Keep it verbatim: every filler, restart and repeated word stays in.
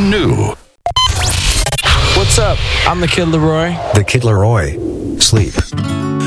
brand new. What's up? I'm the Kid Leroy. The Kid Leroy. Sleep.